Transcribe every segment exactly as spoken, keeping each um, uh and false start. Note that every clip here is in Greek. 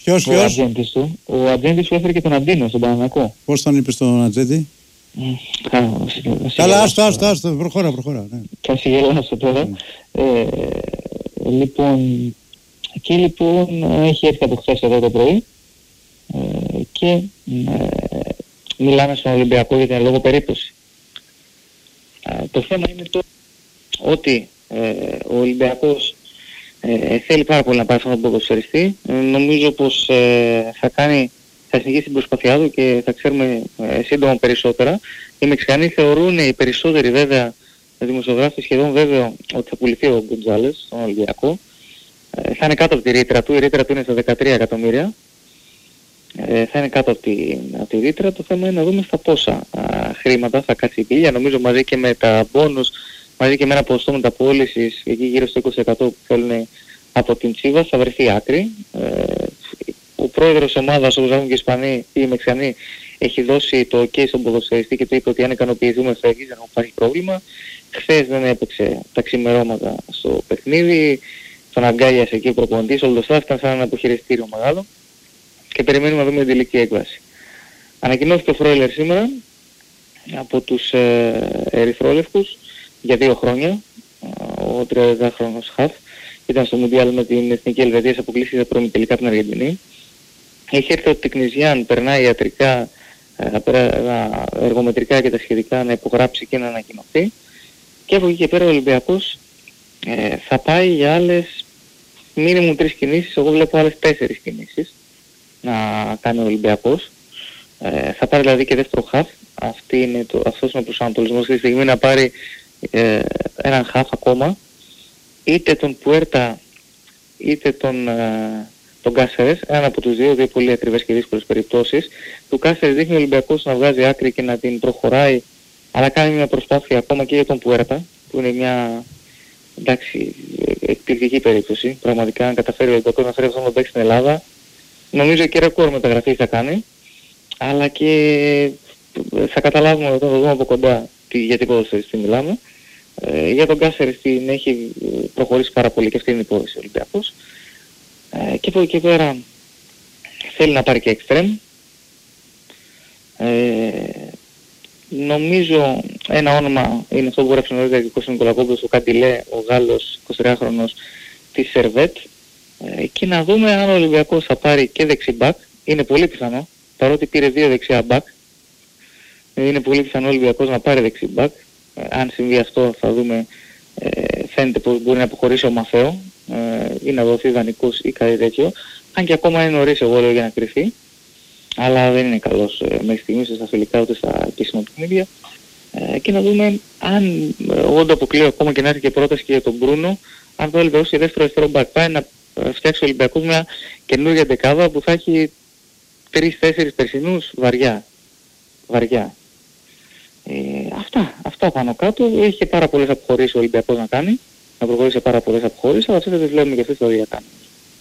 Ποιος, ο ποιος? ατζέντης του. Ο ατζέντης του έφερε και τον Αντίνο στον Παναθηναϊκό. Πώς τον είπες τον ατζέντη? Καλά, άστο, άστο, άστο, προχώρα, προχώρα. Ναι. Θα συγγελάσω τώρα. Mm. Ε, λοιπόν, εκεί λοιπόν έχει έρθει από χθες εδώ το πρωί ε, και ε, μιλάμε στον Ολυμπιακό για την λόγω περίπτωση. Ε, το θέμα είναι το ότι ε, ο Ολυμπιακός ε, θέλει πάρα πολύ να πάρει αυτόν τον ποδοσφαιριστή. Ε, νομίζω πως ε, θα κάνει, θα συνεχίσει την προσπαθειά του και θα ξέρουμε ε, σύντομα περισσότερα. Οι Μεξικανοί θεωρούν, οι περισσότεροι βέβαια δημοσιογράφοι σχεδόν βέβαιο ότι θα πουληθεί ο Γκοντζάλες στον Ολυμπιακό. Ε, θα είναι κάτω από τη ρήτρα του, η ρήτρα του είναι στα δεκατρία εκατομμύρια. Ε, θα είναι κάτω από τη, από τη ρήτρα. Το θέμα είναι να δούμε στα πόσα α, χρήματα θα κάτσει η πύλια. Νομίζω μαζί και με τα μπόνους, μαζί και με ένα ποσοστό μεταπώλησης εκεί γύρω στο είκοσι τοις εκατό που θέλουν από την Τσίβα θα βρεθεί άκρη. Ε, ο πρόεδρος ομάδας, όπως έχουν και οι Ισπανοί ή οι Μεξικανοί, έχει δώσει το ok στον ποδοσφαιριστή και του είπε ότι αν ικανοποιηθούμε φεύγει, δεν υπάρχει πρόβλημα. Χθες δεν έπαιξε τα ξημερώματα στο παιχνίδι, τον αγκάλιασε εκεί ο προπονητής, όλο το staff ήταν σαν ένα αποχειριστήριο μεγάλο και περιμένουμε να δούμε την τελική έκβαση. Ανακοινώθηκε ο Φρόιλερ σήμερα από τους ε, ερυθρόλευκους για δύο χρόνια, ο τριαντάχρονος Χαφ, ήταν στο Μουντιάλ με την Εθνική Ελβετία, αποκλείσει τα πρώιμη τελικά από την Αργεντινή. Έχει έρθει ο Τικνιζιάν, περνάει ιατρικά, εργομετρικά και τα σχετικά να υπογράψει και να ανακοινωθεί. Και από εκεί και πέρα ο Ολυμπιακός ε, θα πάει για άλλες μίνιμουμ τρεις κινήσεις, εγώ βλέπω άλλες τέσσερις κινήσεις να κάνει ο Ολυμπιακός. Ε, θα πάρει δηλαδή και δεύτερο χαφ, αυτή είναι το, αυτός είναι ο προσανατολισμός στη στιγμή, να πάρει ε, έναν χαφ ακόμα, είτε τον Πουέρτα είτε τον, ε, τον Κάσερες, έναν από τους δύο, δύο πολύ ακριβές και δύσκολες περιπτώσεις. Του Κάσερες δείχνει ο Ολυμπιακός να βγάζει άκρη και να την προχωράει, αλλά κάνει μια προσπάθεια ακόμα και για τον Πουέρτα, που είναι μια εντάξει, εκπληκτική περίπτωση. Πραγματικά αν καταφέρει ο Ολυμπιακός να φέρει αυτόν τον παίκτη στην Ελλάδα, νομίζω και ρεκόρ μεταγραφή θα κάνει, αλλά και θα καταλάβουμε όταν το δούμε από κοντά τι, για τι ποδοσφαιριστή μιλάμε. Ε, για τον Κάσερες την έχει προχωρήσει πάρα πολύ και αυτή είναι η υπόθεση ο Ολυμπιακός. Ε, και από εκεί πέρα θέλει να πάρει και εξτρέμ. Ε, νομίζω ένα όνομα είναι αυτό που γράψε νωρίτερα και ο Νικολακόπουλος, ο Καντιλέ, ο Γάλλος εικοσιτριάχρονος της Σερβέτ. Ε, και να δούμε αν ο Ολυμπιακός θα πάρει και δεξιμπακ. Είναι πολύ πιθανό, παρότι πήρε δύο δεξιά μπακ. Ε, είναι πολύ πιθανό ο Ολυμπιακός να πάρει δεξιμπακ. Ε, αν συμβεί αυτό θα δούμε, ε, φαίνεται πως μπορεί να αποχωρήσει ο Μαθαίο ε, ή να δοθεί δανεικός ή κάτι τέτοιο. Αν και ακόμα είναι νωρίς εγώ λέω για να κρυφεί. Αλλά δεν είναι καλός ε, μέχρι στιγμής στα φιλικά ούτε στα επίσημα παιχνίδια. Ε, και να δούμε αν ε, εγώ το αποκλείω ακόμα και να έρθει και πρόταση και για τον Μπρούνο, αν θα Ολυμπιακός και δεύτερο αριστερό μπακ πάει να φτιάξει ο Ολυμπιακός μια καινούργια δεκάδα που θα έχει τρεις τέσσερις περσινούς βαριά. Βαριά. Ε, αυτά, αυτά πάνω κάτω. Έχει πάρα πολλές αποχωρήσεις ο Ολυμπιακός να κάνει. Να προχωρήσει σε πάρα πολλές αποχωρήσεις, αλλά αυτές δεν τις βλέπουμε και αυτές το ίδιο κάνουν.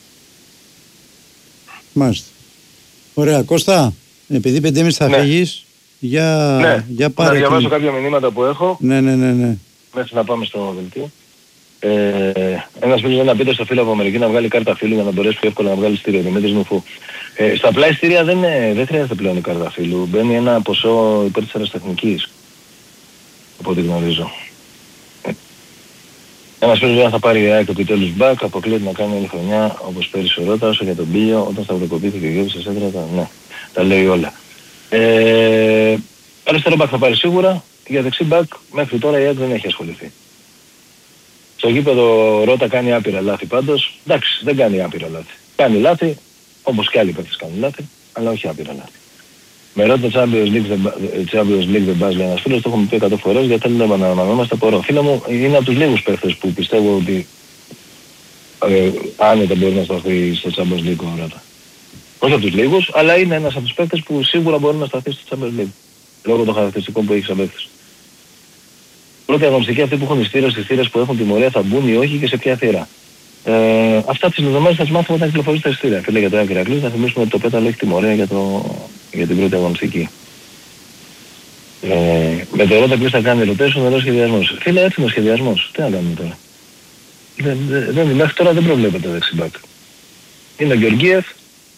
Μάλιστα. Ωραία. Κώστα, επειδή πέντε και μισή θα ναι. φύγεις, για, ναι. για πάρε. Να διαβάσω την... κάποια μηνύματα που έχω. Ναι, ναι, ναι, ναι. Μέχρι να πάμε στο δελτίο. Ε, ένας φίλος να πείτε στο φίλο από Αμερική να βγάλει κάρτα φίλου για να μπορέσει πιο εύκολα να βγάλει στήριο. Δημήτρης Νουφού. Ε, στα απλά ειστήρια δεν, δεν χρειάζεται πλέον η κάρτα φίλου. Μπαίνει ένα ποσό υπέρ της αεραστεχνικής. Από ό,τι γνωρίζω. Ε, ένας φίλος δεν θα πάρει η ΑΕΚ επιτέλους μπακ. Αποκλείεται να κάνει όλη χρονιά όπως πέρυσι ο Ρώτα, όσο για τον Πίλιο, όταν σταυροκοπήθηκε και γεύση σε έντρα. Ναι, τα λέει όλα. Ε, αριστερό μπακ θα πάρει σίγουρα. Για δεξί μπακ μέχρι τώρα η ΑΕΚ δεν έχει ασχοληθεί. Στο γήπεδο Ρώτα κάνει άπειρα λάθη πάντως. Εντάξει, δεν κάνει άπειρα λάθη. Κάνει λάθη, όπως και άλλοι παίκτες κάνουν λάθη, αλλά όχι άπειρα λάθη. Με Ρώτα Champions League δεν πας, λέει ένας φίλος, το έχουμε πει εκατό φορές, γιατί θέλουμε να αναμενόμαστε από ρο. Φίλε μου, είναι από τους λίγους παίκτες που πιστεύω ότι ε, άνετα μπορεί να σταθεί στο Champions League ο Ρώτα. Όχι από τους λίγους, αλλά είναι ένας από τους παίκτες που σίγουρα μπορεί να σταθεί στο Champions League. Λόγω των χαρακτηριστικών που έχει σαν παίκτες. Πρώτη αγωνιστική αυτοί που έχουν ειστήρια στις θύρες που έχουν τιμωρία θα μπουν ή όχι και σε ποια θύρα. Ε, αυτά τις δεδομένες θα τις μάθουμε όταν κυκλοφορεί στα ειστήρια. Φίλε για το Άκη Ηρακλής, να θυμίσουμε ότι το Πέταλο έχει τιμωρία για, το, για την πρώτη αγωνιστική. Ε, με το Ρώτα ποιος θα κάνει ρωτήσεων, εδώ σχεδιασμός. Φίλε, έτσι είναι ο σχεδιασμός. Τι να κάνουμε τώρα. Δεν, δεν, μέχρι τώρα δεν προβλέπεται δεξιμπάκ. Είναι ο Γεωργίεφ,